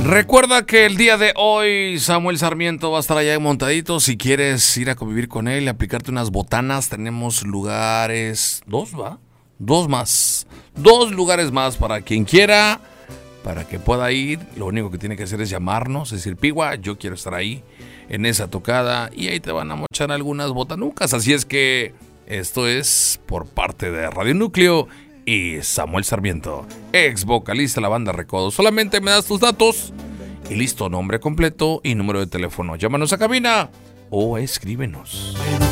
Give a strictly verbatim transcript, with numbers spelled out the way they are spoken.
Recuerda que el día de hoy Samuel Sarmiento va a estar allá en Montadito. Si quieres ir a convivir con él y aplicarte unas botanas, tenemos lugares, dos, ¿va? Dos más, dos lugares más para quien quiera, para que pueda ir. Lo único que tiene que hacer es llamarnos, es decir, Pigua, yo quiero estar ahí en esa tocada, y ahí te van a mochar algunas botanucas. Así es que esto es por parte de Radio Núcleo y Samuel Sarmiento, ex vocalista de la banda Recodo. Solamente me das tus datos y listo, nombre completo y número de teléfono. Llámanos a cabina o escríbenos.